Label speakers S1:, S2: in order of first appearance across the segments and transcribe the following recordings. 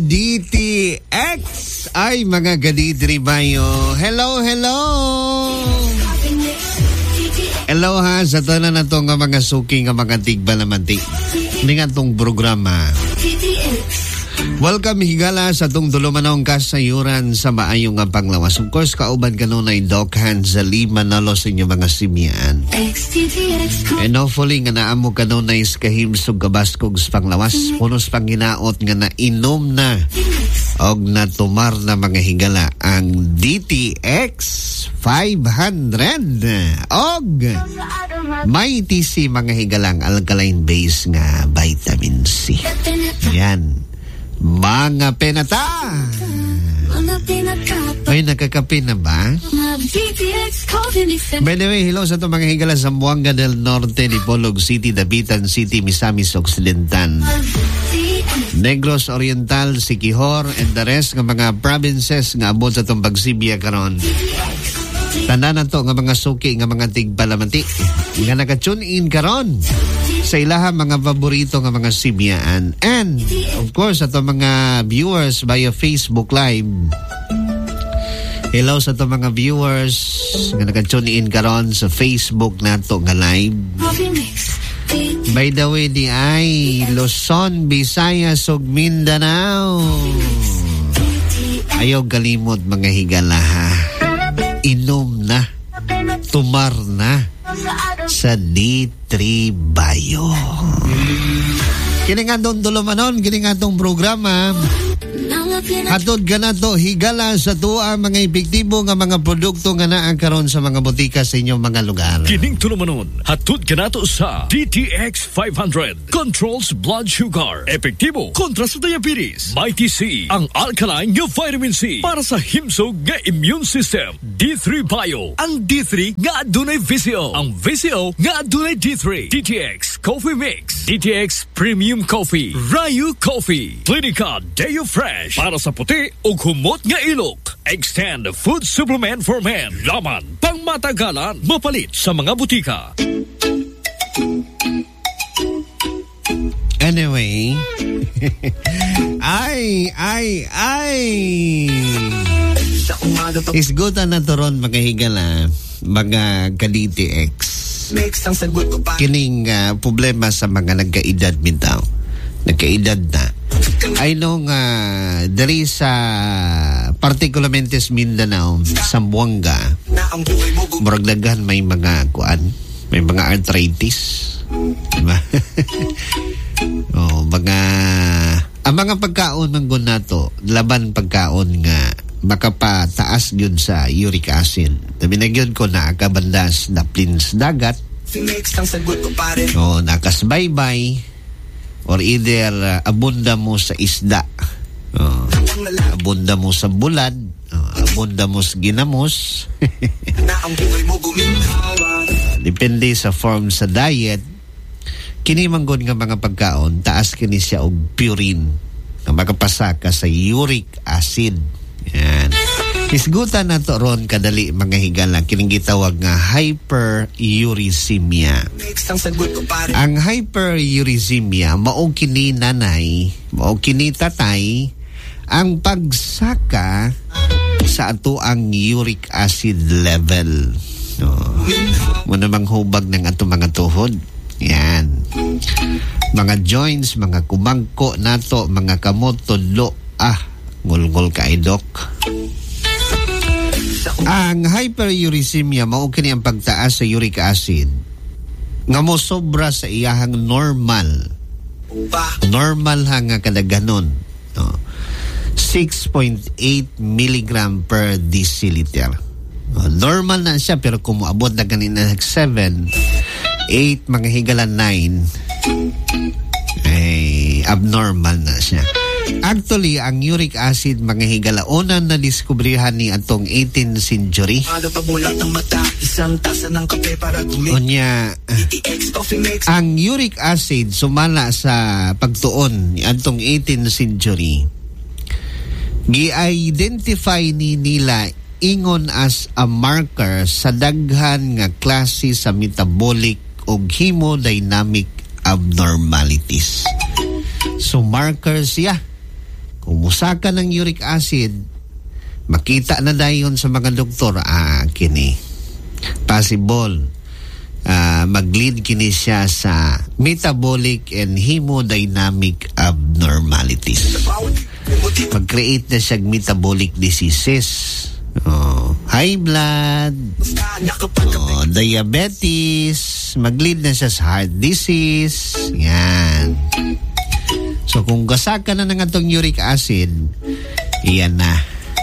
S1: DTX ay mga gadidri bayo. Hello. Hello ha sa tanan na to nga mga suki nga mga tigbalamanti. Hindi nga tong programa. Welcome higala sa tong dulumanong kasayuran sa maayong nga panglawas. Of course, kauban kanunay Doc Hans Manalo sa inyo mga simyaan. And hopefully nga naamo kanunay kahimsog kabaskog sa panglawas. Punos panginaot nga nainom na og natumar na mga higala ang DTX 500 og may TC mga higalang alkaline base nga vitamin C. Yan. Mga penata! Ay, nakakape na ba? By the way, hello sa ito mga higala sa Zamboanga del Norte, Dipolog City, Dapitan City, Misamis Occidental, Negros Oriental, Siquijor, and the rest ng mga provinces nga abot sa itong Bagsibia karon. Tanda na to nga mga suki nga mga tigpalamanti nga naka-tune in karon sa ilaha mga paborito nga mga simyaan. And of course ato mga viewers via Facebook Live. Hello sa ato mga viewers nga naka-tune in karon sa Facebook nato nga live. By the way, di ay Luzon, Visayas ug Mindanao. Ayaw kalimot mga higala ha. Inom na, tumar na sa D3 Bayo. Kini nga doon dulumanon, kini nga itong programa. Hatod ka na to, higala sa tuwa mga epektibo nga mga produkto nga naa karon sa mga butika sa inyong mga lugar.
S2: Kining tulumanon, hatod ka na to sa DTX 500. Controls blood sugar. Epektibo kontra sa diabetes. May TC, ang alkaline nga vitamin C para sa himsog nga immune system. D3 Bio, ang D3 nga adunay VCO. Ang VCO nga adunay D3. DTX Coffee Mix. DTX Premium Coffee. Rayu Coffee. Clinica Deo Fresh. Para sa puti o humot nga ilok. Extend food supplement for men. Laman pang matagalan. Mapalit sa mga butika.
S1: Anyway. ay. Isgutan na to ron mga higala, mga ka-DTX. Kining problema sa mga nagkaedad bitaw. Nagkaedad na. I know dari sa particularmente sa Mindanao, Zamboanga, maragdagan may mga kuan, may mga arthritis. Diba? Ang mga pagkaon ng nato, laban pagkaon nga makapataas yun sa uric acid. Binagyon ko na akabandas na plins dagat, nakasbaybay, or either abunda mo sa isda, abunda mo sa bulad, abunda mo sa ginamos. Depende sa form sa diet. Kini manggon nga mga pagkaon, taas kini siya og purine nga makapasaka sa uric acid. Yan. Isgutan na to ron kadali mga higala, kining gitawag nga hyperuricemia. Ang hyperuricemia mao kini nanay, mao kini tatay ang pagsaka sa ato ang uric acid level. Muna manghubag ng ato mga tuhod. Yan. Mga joints, mga kumangko nato, mga kamot, tudlo, ngulngol ka idok. Ang hyperuricemia mao kini ang pagtaas sa uric acid nga mo sobra sa iyahang normal nga kadaganon, 6.8 milligram per deciliter. Normal na siya, pero kung moabot na ganina 7, 8, mga higala 9, ay abnormal na siya. Actually, ang uric acid, mga higala, una na diskubrihan ni atong 18th century. Unya, ang uric acid sumala sa pagtuon ni atong 18th century. Gi-identify ni nila ingon as a marker sa daghan nga klase sa metabolic o hemodynamic abnormalities. So marker siya Kung musaka ng uric acid, makita na dayon sa mga doktor, kini possible mag-lead kini siya sa metabolic and hemodynamic abnormalities. Mag-create na siya metabolic diseases. High blood, diabetes, mag-lead na siya sa heart disease. Yan. So kung gasaka na ng atong uric acid, iyan na.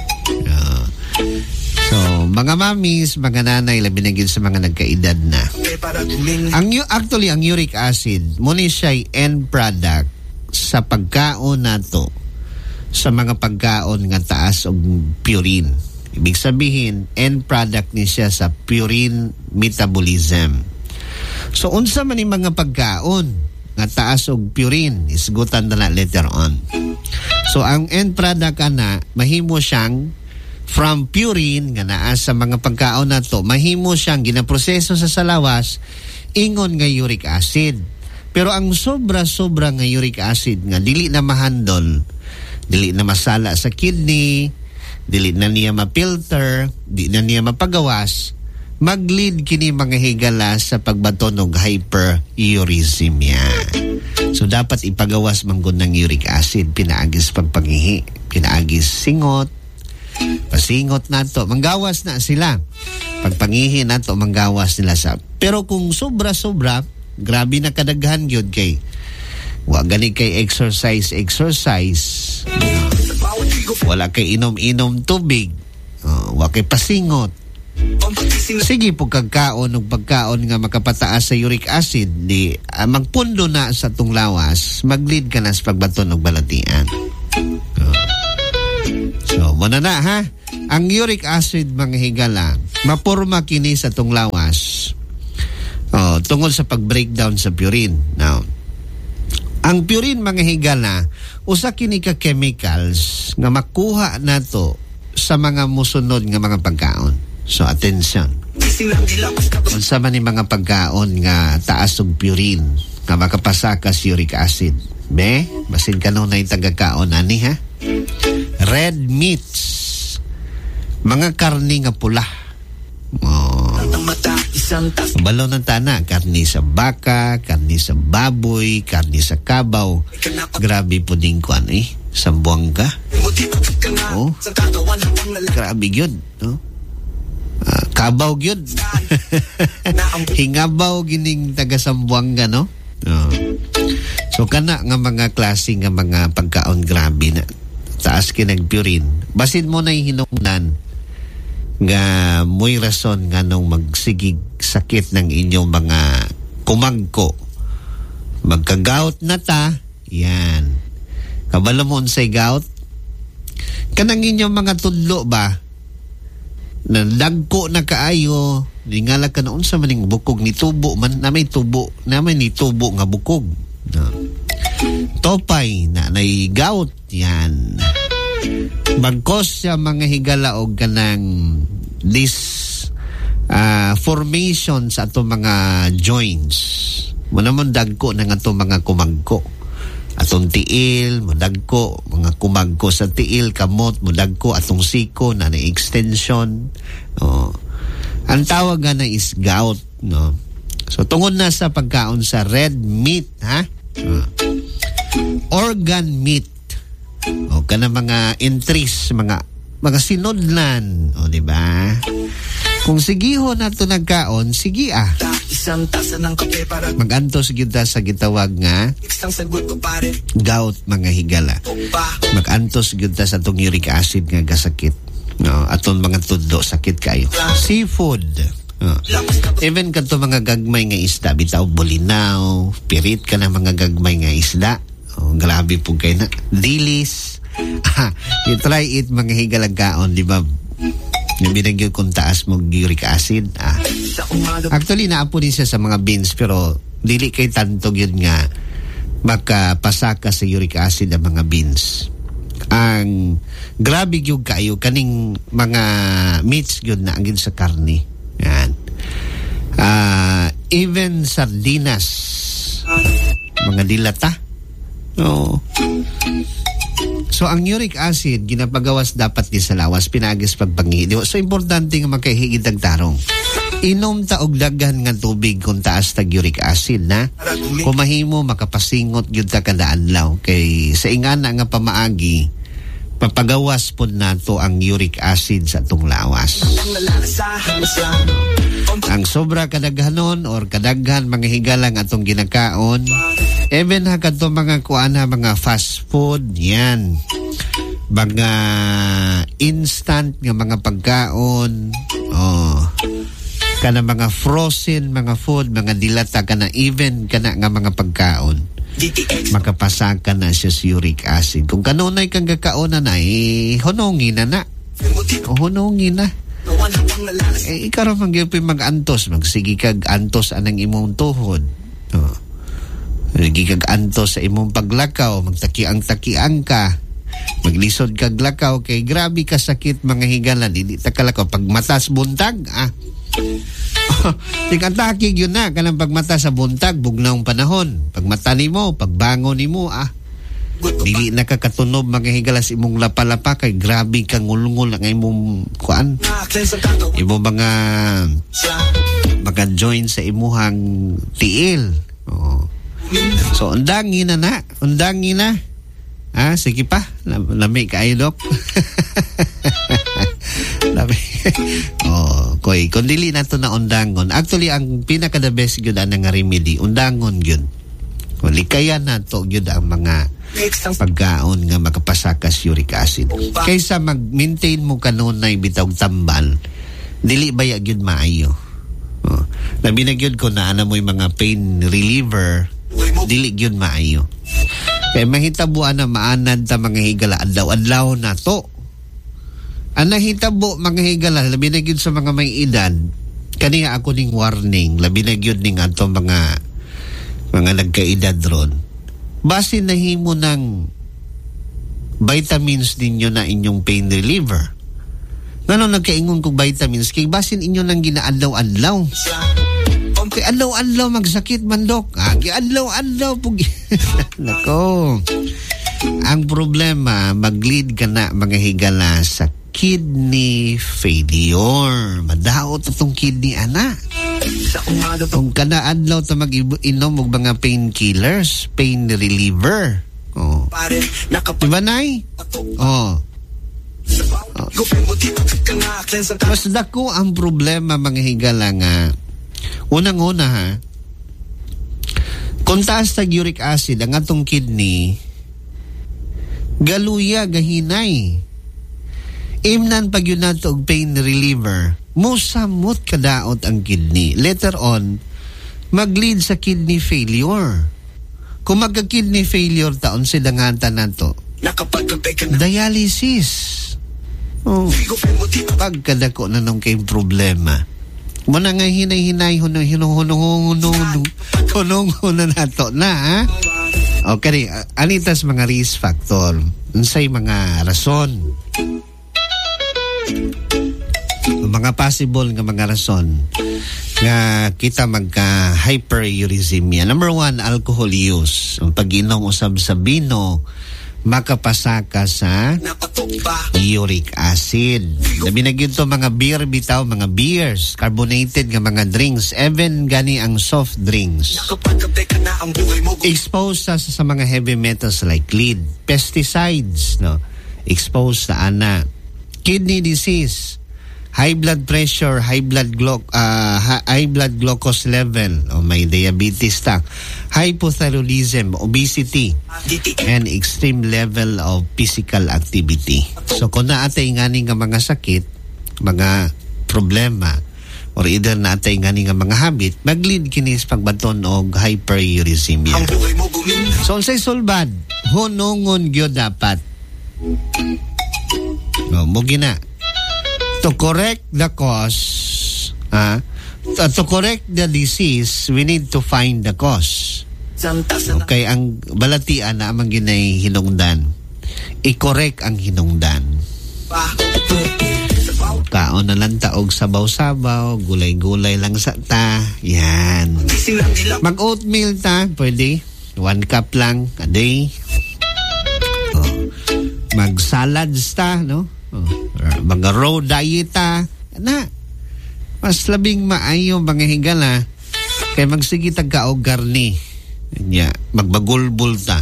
S1: So, mga mamis, mga nanay, labi na sa mga nagkaedad na. Actually, ang uric acid, muna siya end product sa pagkaon nato sa mga pagkaon nga taas og purine. Ibig sabihin, end product ni siya sa purine metabolism. So, unsa man yung mga pagkaon nga taas og purine, isgutan na later on. So, ang end product na, mahimo siyang from purine nga naa sa mga pagkaon nato, mahimo siyang ginaproseso sa salawas ingon nga uric acid. Pero ang sobra-sobra nga uric acid nga dili na mahandol, dili na masala sa kidney, dili na niya ma-filter, di na niya mapagawas, mag-lead kini mga higala sa pagbaton og hyperuricemia. So dapat ipagawas man gud ng uric acid, pinaagis pagpangihi, pinaagis singot, pasingot nato, manggawas na sila. Pagpangihi nato, manggawas nila sa. Pero kung sobra-sobra, grabe na kadaghan gyud kay wa gani kay exercise. Wala kay inom-inom tubig. Wa kay pasingot. Sige po kagkaon og pagkaon nga makapataas sa uric acid, di magpundo na sa tong lawas, mag-lead ka na sa pagbaton og balatian. So, muna na ha. Ang uric acid, mga higala, maporma kini sa tong lawas tungod sa pag-breakdown sa purine. Now, ang purine, mga higala, usa kini ka chemicals nga makuha nato sa mga musunod nga mga pagkaon. So, attention. Unsa man ni mga pagkaon nga taas og purine nga makapasaka sa uric acid. Basin kanon na itagakaon ani ha. Red meats, mga karni nga pula. Balo ng tana, karni sa baka, karni sa baboy, karni sa kabaw. Grabe po din ko Sambuanga. Grabe yun. Kabaw yun. Hingabaw gining taga Sambuanga, no? So kana nga mga klase nga mga pagkaon grabe na taas kinag purine. Basin mo na hinungdan nga muy rason nga nung magsigig sakit ng inyong mga kumagko. Magka-gout na ta, yan. Kabalo mo unsay gout? Kanang inyong mga tudlo ba? Na dagko na kaayo, ningala ka na unsa maning bukog ni tubo man, na may tubo nga bukog. Topay na nay gout, yan. Bagkos sa mga higala og kanang formation sa ato mga joints. Muna mo dagko na nga ato mga kumagko. Atong tiil, mudagko, mga kumagko sa tiil, kamot, mudagko, atong siko na extension. Ang tawag nga na is gout, no? So tungod na sa pagkaon sa red meat, ha? Organ meat. O kana mga entries, mga sinodlan, o di ba? Kung sigiho na ito nagkaon, sige magantos kita sa gitawag nga gout, mga higala. Magantos kita sa itong uric acid nga gasakit. No, aton mga tudlo sakit kayo. Seafood. Even kanto mga gagmay nga isda, bitaw bulinaw, pirit ka na mga gagmay nga isda. Grabe po kayo na. Dilis. You try it, mga higalagkaon, di ba? Nabinagyo kung taas mo uric acid. Actually, naapo din siya sa mga beans, pero dili kay tantog yun nga makapasaka sa uric acid ang mga beans. Ang grabe yun kayo, kaning mga meats yun na angin sa karne. Yan. Even sardinas, mga dilata. So ang uric acid ginapagawas dapat di sa lawas pinagis pagpangihido. So importante nga makahigid ang tarong. Inom ta og daghan nga tubig kung taas tag uric acid na. Kung mahimo makapasingot gyud ta kada adlaw kay sa ingana nga pamaagi papagawas pod nato ang uric acid sa atong lawas. Ang sobra kadaghanon or kadaghan mga higalang atong ginakaon, even ha kadto mga kuana mga fast food, yan. Mga instant nga mga pagkaon, kana mga frozen mga food, mga dilata kana even kana nga mga pagkaon. Makapasaka na siya sa uric acid. Kung kanunay kang kakaonan na, hunongin na. Hunongin na. Ikaw rin mag-antos. Magsigi kag antos anang imong tuhod. Magsigi kag antos sa imong paglakaw. Magtakiang-takiang ka. Maglisod kag lakaw. Kay grabe ka sakit mga higalan. Hindi takalakaw. Pag matas buntag, tikataki yun na. Kanang pagmata sa buntag, bugnaong panahon. Pagmata ni mo, pagbangon ni mo, dili nakakatunob mga higalas imong lapalapa kay grabe kang ngulngul ang imong kuan. Imong mga joint sa imuhang tiil. So undangin na. Sige pa. Lami kayo, Dok. Lami. Koy, kung dili na ito na undangon. Actually, ang pinaka-the best yun ang nga remedy, undangon yun. Likayan na ito yun ang mga pagkaon nga makapasakas uric acid. Kaysa mag-maintain mo kanunay bitawg tambal, dili ba yun maayo? Labi na yun ko na mo'y mga pain reliever, dili yun maayo. Kaya mahitabuan na maanad ta mga higala adlaw-adlaw na to. Ang nahitabo mga higala, labi na yun sa mga may edad, kaniya ako ning warning, labi na yun ning ato mga nagkaedad ron. Base nahimo ng vitamins ninyo na inyong pain reliever. Ngano nagkaingon kong vitamins kay basin inyo nang ginaadlaw-adlaw. Kay adlaw-adlaw magsakit man, Dok. Kay adlaw-adlaw pug. Nako. Ang problema mag-lead ka na mga higala sa kidney failure. Madaot itong kidney, ana. Kung kada-adlaw ta mag-inom og mga painkillers, pain reliever. Diba, Nay? Mas dako ang problema mga higala nga. Unang-una ha, kung taas tag uric acid ang atong kidney, galuya, gahinay. Imnan pag yun nato og pain reliever, musamot kadaot ang kidney. Later on, mag-lead sa kidney failure. Kung magka-kidney failure taon silanganta nato, dialysis. Pagkadako na nung kay problema. Muna nga hinay-hinay, hunong-hunong na nato na, ha? Okay, anitas mga risk factor. Unsay mga rason. Mga possible nga mga rason nga kita magka hyperuricemia. Number 1, alcohol use. Ang pag-inom usab sa bino makapasaka sa uric acid. Labi na gyud to mga beer bitaw, mga beers, carbonated nga mga drinks, even gani ang soft drinks. Exposed sa mga heavy metals like lead, pesticides, no? Exposed sa ana. Kidney disease, high blood pressure, high blood glucose level, o may diabetes ta, hypothyroidism, obesity, and extreme level of physical activity. So kung naatay ngani nga mga sakit, mga problema, or either naatay ngani nga mga habit, mag-lead kinis pagbaton og hyperuricemia. So unsay sulbad? Hunongon gyud dapat. No, mugi na. To correct the cause, to correct the disease, we need to find the cause. Okay, ang balatian na amang ginay hinungdan. I-correct ang hinungdan. Kaon na lang taog sabaw-sabaw, gulay-gulay lang sa ta. Yan. Mag-oatmeal ta, pwede. 1 cup lang a day. Mag-salads ta, no? Mga raw diet ta. Na, mas labing maayo mga higala kay magsigi tagka og garni. Nya, magbagulbul ta.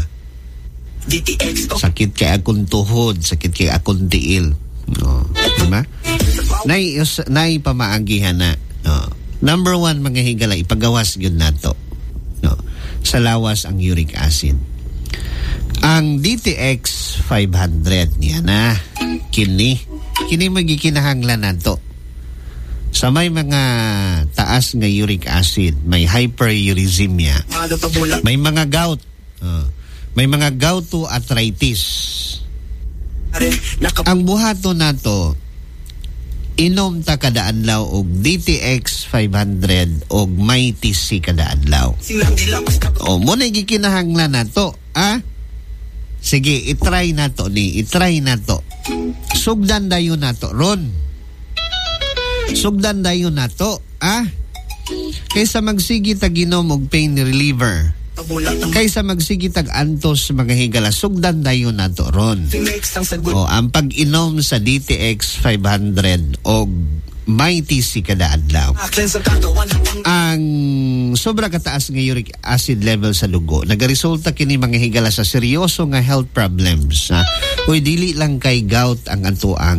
S1: Sakit kay akong tuhod, sakit kay akong tiil. No, diba? Nay pamaagihan na. No. Number 1 mga higala, ipagawas gyud nato. No. Sa lawas ang uric acid. Ang DTX 500 niya na kini magikinahanglan nato. Sa may mga taas nga uric acid, may hyperuricemia, may mga gout, may mga gout arthritis. Ang buhato nato, inom ta kada adlaw og DTX 500 og may TC kada adlaw. O mo na gikinahanglan nato, sige, itry nato. Sugdan dayon nato ron. Sugdan dayon nato, kaysa magsigi tag inom og pain reliever. Kaysa magsigi tag antos mga higala, sugdan dayon nato ron. O ang pag-inom sa DTX 500 og may TC kada adlaw. Ang sobra kataas nga uric acid level sa dugo, nagaresulta kini mga higala sa seryoso nga health problems. Uy, dili lang kay gout ang antuang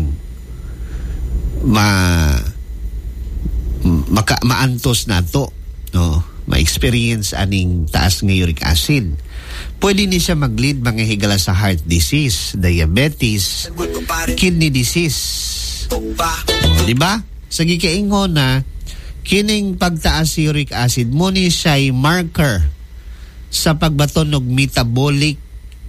S1: maantos nato, no, ma-experience aning taas nga uric acid. Pwede ni siya mag-lead mga higala sa heart disease, diabetes, kidney disease. Di ba? Sa gikaingon na kining pagtaas uric acid mo ni siya'y marker sa pagbaton og metabolic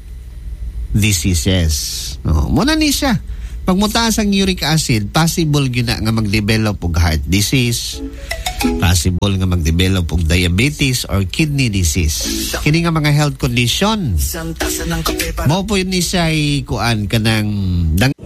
S1: diseases. Muna ni siya. Pag mutaas ang uric acid, possible gina nga mag-develop og heart disease, possible nga mag-develop og diabetes or kidney disease. Kini nga mga health condition. Mo po yun ni siya'y kuan kanang